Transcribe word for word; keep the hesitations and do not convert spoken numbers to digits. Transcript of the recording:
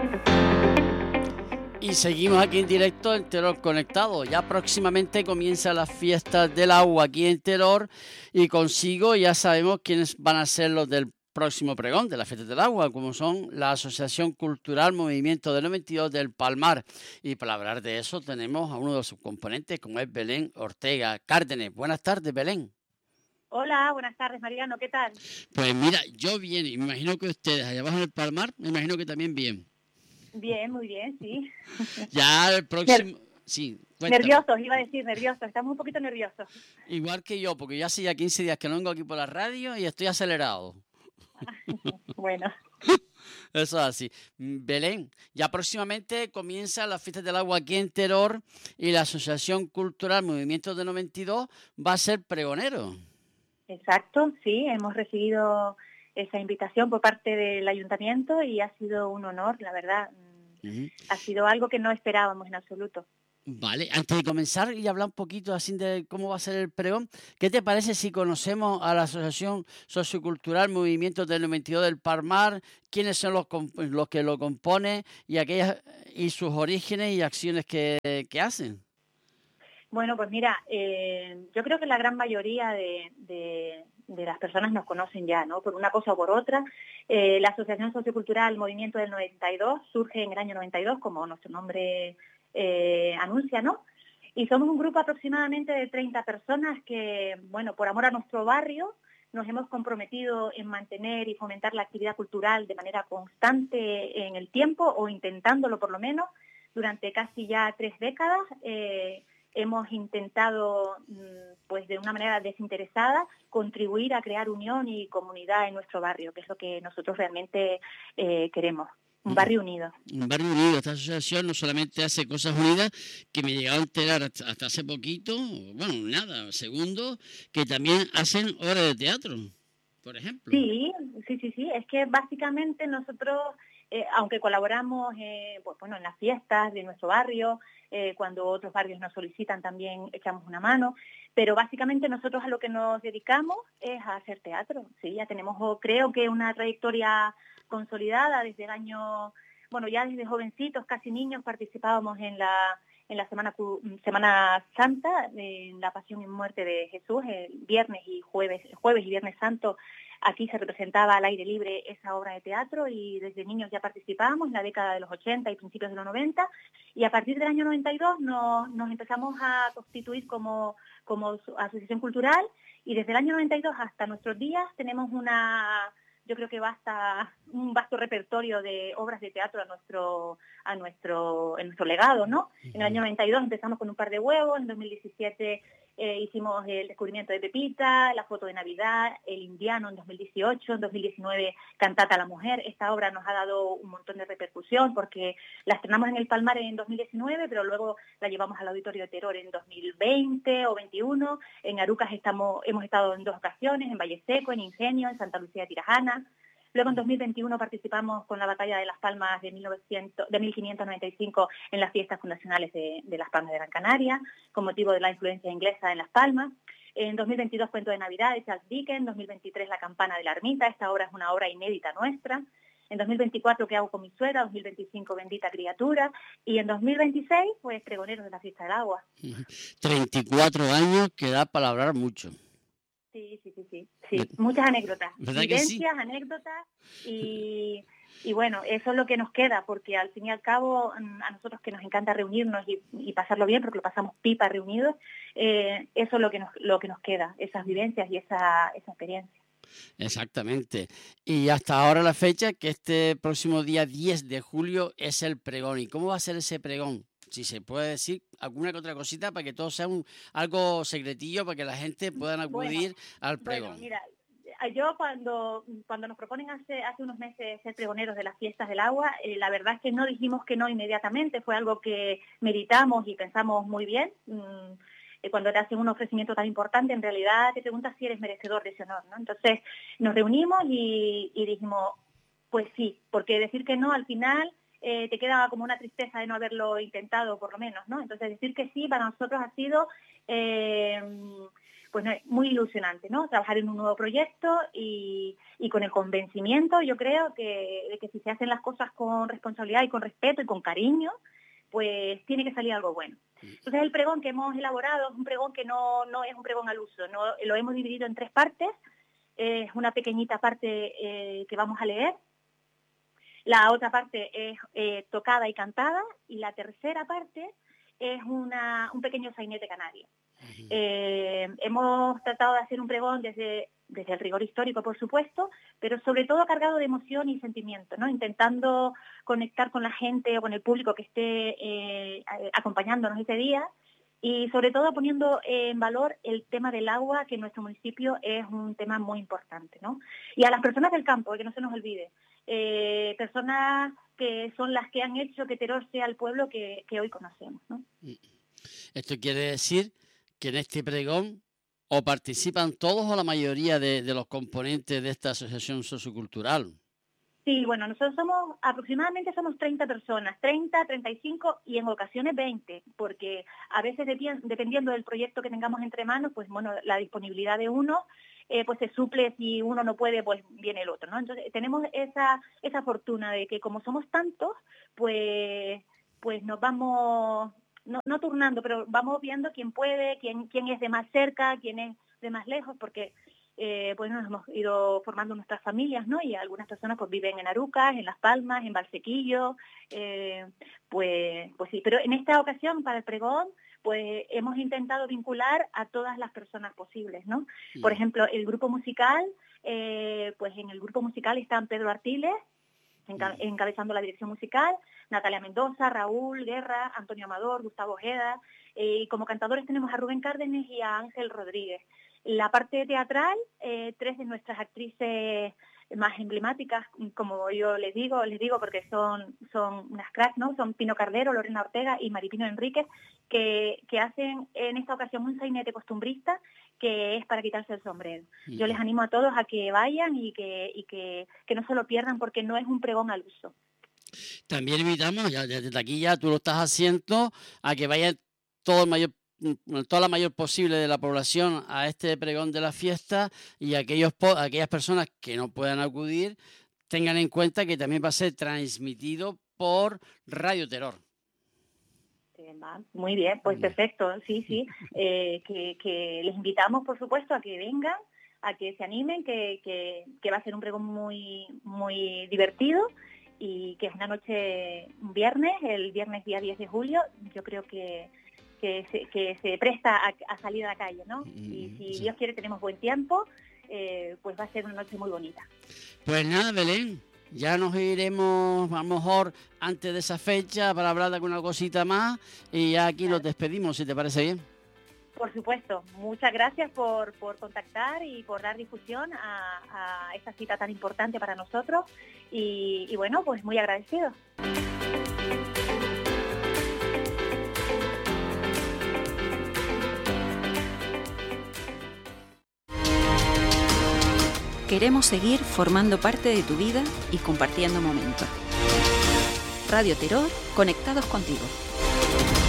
Y seguimos aquí en directo en Teror Conectado. Ya próximamente comienzan las fiestas del agua aquí en Teror y consigo ya sabemos quiénes van a ser los del próximo pregón de las fiestas del agua, como son la Asociación Cultural Movimiento del noventa y dos del Palmar. Y para hablar de eso tenemos a uno de sus componentes, como es Belén Ortega Cárdenas. Buenas tardes, Belén. Hola, buenas tardes, Mariano, ¿qué tal? Pues mira, yo bien, y me imagino que ustedes allá abajo en el Palmar, me imagino que también bien. Bien, muy bien, sí. Ya el próximo... Ner- Sí, cuéntame. nerviosos, iba a decir nerviosos, estamos un poquito nerviosos. Igual que yo, porque ya hace ya quince días que no vengo aquí por la radio y estoy acelerado. Bueno, Eso es así. Belén, ya próximamente comienza las fiestas del agua aquí en Teror y la Asociación Cultural Movimiento de noventa y dos va a ser pregonero. exacto, sí, hemos recibido esa invitación por parte del ayuntamiento y ha sido un honor, la verdad. Uh-huh. Ha sido algo que no esperábamos en absoluto. Vale, antes de comenzar y hablar un poquito así de cómo va a ser el pregón, ¿qué te parece si conocemos a la Asociación Sociocultural Movimiento del noventa y dos del Palmar, quiénes son los, los que lo componen y aquellas y sus orígenes y acciones que, que hacen? Bueno, pues mira, eh, yo creo que la gran mayoría de, de, de las personas nos conocen ya, ¿no? Por una cosa o por otra. Eh, la Asociación Sociocultural Movimiento del noventa y dos surge en el año noventa y dos, como nuestro nombre eh, anuncia, ¿no? Y somos un grupo aproximadamente de treinta personas que, bueno, por amor a nuestro barrio, nos hemos comprometido en mantener y fomentar la actividad cultural de manera constante en el tiempo, o intentándolo por lo menos, durante casi ya tres décadas. Eh, hemos intentado, pues de una manera desinteresada, contribuir a crear unión y comunidad en nuestro barrio, que es lo que nosotros realmente eh, queremos. Un barrio unido. Un barrio unido. Esta asociación no solamente hace cosas unidas, que me he llegado a enterar hasta, hasta hace poquito, bueno, nada, segundo, que también hacen obras de teatro, por ejemplo. Sí, sí, sí, sí. Es que básicamente nosotros, eh, aunque colaboramos eh, pues, bueno, en las fiestas de nuestro barrio, eh, cuando otros barrios nos solicitan también echamos una mano, pero básicamente nosotros a lo que nos dedicamos es a hacer teatro. Sí, ya tenemos, creo que una trayectoria consolidada desde el año, bueno, ya desde jovencitos, casi niños, participábamos en la en la Semana, Semana Santa, en la Pasión y Muerte de Jesús, el viernes y jueves, jueves y viernes santo. Aquí se representaba al aire libre esa obra de teatro y desde niños ya participábamos en la década de los ochenta y principios de los noventa, y a partir del año noventa y dos nos, nos empezamos a constituir como, como asociación cultural, y desde el año noventa y dos hasta nuestros días tenemos una... yo creo que basta un vasto repertorio de obras de teatro a nuestro a nuestro en nuestro legado, ¿no? En el año noventa y dos empezamos con Un par de huevos, en dos mil diecisiete eh, hicimos El descubrimiento de Pepita, La foto de Navidad, El indiano en dos mil dieciocho, en dos mil diecinueve Cantata a la mujer. Esta obra nos ha dado un montón de repercusión porque la estrenamos en el Palmar en dos mil diecinueve, pero luego la llevamos al Auditorio de Teror en dos mil veinte o veintiuno. En Arucas estamos, hemos estado en dos ocasiones, en Valle Seco, en Ingenio, en Santa Lucía de Tirajana. Luego en dos mil veintiuno participamos con la Batalla de Las Palmas de, mil novecientos, de mil quinientos noventa y cinco en las fiestas fundacionales de, de Las Palmas de Gran Canaria, con motivo de la influencia inglesa en Las Palmas. En dos mil veintidós Cuento de Navidad de Charles Dickens, en dos mil veintitrés La campana de la ermita, esta obra es una obra inédita nuestra. En dos mil veinticuatro ¿Qué hago con mi suegra? dos mil veinticinco Bendita criatura. Y en dos mil veintiséis, pues Pregoneros de la fiesta del agua. treinta y cuatro años que da para hablar mucho. Sí, sí, sí, sí, sí. Muchas anécdotas, vivencias, sí? anécdotas y, y bueno, eso es lo que nos queda, porque al fin y al cabo a nosotros que nos encanta reunirnos y, y pasarlo bien, porque lo pasamos pipa reunidos, eh, eso es lo que nos lo que nos queda, esas vivencias y esa, esa experiencia. Exactamente. Y hasta ahora la fecha, que este próximo día diez de julio es el pregón. ¿Y cómo va a ser ese pregón? Si se puede decir alguna que otra cosita para que todo sea un, algo secretillo, para que la gente pueda acudir bueno, al pregón. Bueno, mira, yo cuando, cuando nos proponen hace, hace unos meses ser pregoneros de las fiestas del agua, eh, la verdad es que no dijimos que no inmediatamente, fue algo que meditamos y pensamos muy bien. Mm, cuando te hacen un ofrecimiento tan importante, en realidad te preguntas si eres merecedor de ese honor, ¿no? Entonces nos reunimos y, y dijimos, pues sí, porque decir que no al final eh, te queda como una tristeza de no haberlo intentado por lo menos, ¿no? Entonces decir que sí para nosotros ha sido... Eh, pues no, muy ilusionante, ¿no? Trabajar en un nuevo proyecto y, y con el convencimiento, yo creo, que, de que si se hacen las cosas con responsabilidad y con respeto y con cariño, pues tiene que salir algo bueno. Entonces el pregón que hemos elaborado es un pregón que no, no es un pregón al uso, no, lo hemos dividido en tres partes. Es una pequeñita parte eh, que vamos a leer, la otra parte es eh, tocada y cantada, y la tercera parte es una, un pequeño sainete canario. Uh-huh. Eh, hemos tratado de hacer un pregón desde, desde el rigor histórico, por supuesto, pero sobre todo cargado de emoción y sentimiento, ¿no? Intentando conectar con la gente o con el público que esté eh, acompañándonos ese día, y sobre todo poniendo en valor el tema del agua, que en nuestro municipio es un tema muy importante, ¿no? Y a las personas del campo, que no se nos olvide, eh, personas que son las que han hecho que Teror sea el pueblo que, que hoy conocemos, ¿no? Esto quiere decir que en este pregón o participan todos o la mayoría de, de los componentes de esta asociación sociocultural. Sí, bueno, nosotros somos, aproximadamente somos treinta personas, treinta, treinta y cinco y en ocasiones veinte, porque a veces dependiendo del proyecto que tengamos entre manos, pues bueno, la disponibilidad de uno, eh, pues se suple, si uno no puede, pues viene el otro, ¿no? Entonces tenemos esa, esa fortuna de que como somos tantos, pues, pues nos vamos, no, no turnando, pero vamos viendo quién puede, quién, quién es de más cerca, quién es de más lejos, porque Eh, pues nos hemos ido formando nuestras familias, ¿no? Y algunas personas pues viven en Arucas, en Las Palmas, en Valsequillo, eh, pues, pues sí. Pero en esta ocasión, para el pregón, pues hemos intentado vincular a todas las personas posibles, ¿no? Sí. Por ejemplo, el grupo musical, eh, pues en el grupo musical están Pedro Artiles, enca- encabezando la dirección musical, Natalia Mendoza, Raúl Guerra, Antonio Amador, Gustavo Ojeda, eh, y como cantadores tenemos a Rubén Cárdenas y a Ángel Rodríguez. La parte teatral, eh, tres de nuestras actrices más emblemáticas, como yo les digo, les digo porque son, son unas cracks, ¿no? Son Pino Cardero, Lorena Ortega y Maripino Enríquez, que, que hacen en esta ocasión un sainete costumbrista que es para quitarse el sombrero. Sí. Yo les animo a todos a que vayan y que, y que, que no se lo pierdan, porque no es un pregón al uso. También invitamos, ya desde aquí ya tú lo estás haciendo, a que vayan todo el mayor toda la mayor posible de la población a este pregón de la fiesta, y aquellos aquellas personas que no puedan acudir tengan en cuenta que también va a ser transmitido por Radio Teror. Muy bien, pues perfecto, sí, sí, eh, que, que les invitamos, por supuesto, a que vengan, a que se animen, que, que, que va a ser un pregón muy, muy divertido, y que es una noche, un viernes, el viernes día diez de julio, yo creo que Que se, que se presta a, a salir a la calle, ¿no? Y si sí. Dios quiere tenemos buen tiempo, eh, pues va a ser una noche muy bonita. Pues nada, Belén, ya nos iremos a lo mejor antes de esa fecha para hablar de alguna cosita más, y ya aquí claro. Nos despedimos, si te parece bien. Por supuesto, muchas gracias por, por contactar y por dar difusión a, a esta cita tan importante para nosotros, y, y bueno, pues muy agradecidos. Queremos seguir formando parte de tu vida y compartiendo momentos. Radio Teror, conectados contigo.